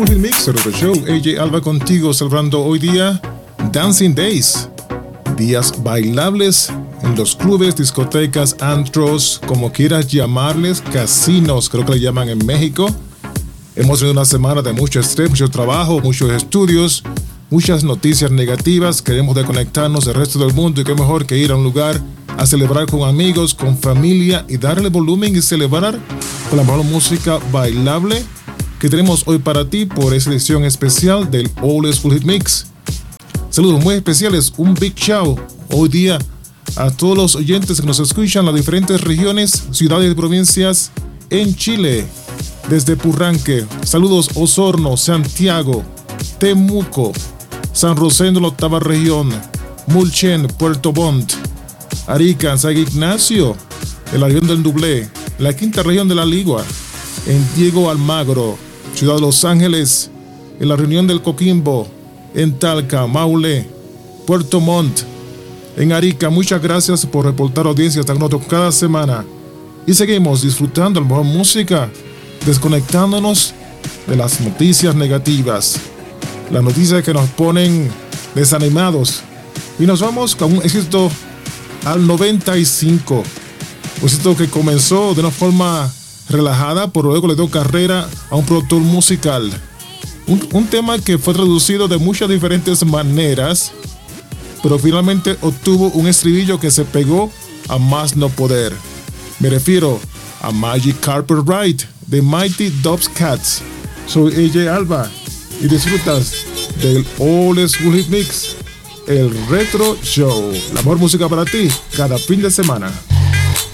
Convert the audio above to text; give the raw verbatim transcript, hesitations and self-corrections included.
El Mixer of the Show, A J Alba contigo, celebrando hoy día Dancing Days, días bailables en los clubes, discotecas, antros, como quieras llamarles, casinos, creo que le llaman en México. Hemos tenido una semana de mucho estrés, mucho trabajo, muchos estudios, muchas noticias negativas. Queremos desconectarnos del resto del mundo y qué mejor que ir a un lugar a celebrar con amigos, con familia y darle volumen y celebrar con la mejor música bailable que tenemos hoy para ti por esa edición especial del Old School Hit Mix. Saludos muy especiales, un big shout hoy día a todos los oyentes que nos escuchan en las diferentes regiones, ciudades y provincias en Chile, desde Purranque. Saludos Osorno, Santiago, Temuco, San Rosendo, la octava región, Mulchen, Puerto Montt, Arica, San Ignacio, en la región del Dublé, la quinta región de la Ligua, en Diego Almagro, Ciudad de Los Ángeles, en la reunión del Coquimbo, en Talca, Maule, Puerto Montt, en Arica. Muchas gracias por reportar audiencias tan notos cada semana. Y seguimos disfrutando de la mejor música, desconectándonos de las noticias negativas, las noticias que nos ponen desanimados. Y nos vamos con un éxito al noventa y cinco, un éxito que comenzó de una forma relajada, pero luego le dio carrera a un productor musical. Un, un tema que fue traducido de muchas diferentes maneras, pero finalmente obtuvo un estribillo que se pegó a más no poder. Me refiero a Magic Carpet Ride de Mighty Dubs Cats. Soy A J Alba y disfrutas del Old School Hit Mix, el Retro Show. La mejor música para ti cada fin de semana.